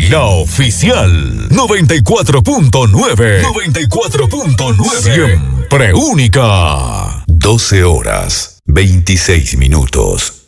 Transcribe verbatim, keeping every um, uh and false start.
la oficial. noventa y cuatro punto nueve. noventa y cuatro punto nueve. Siempre única. doce horas, veintiséis minutos.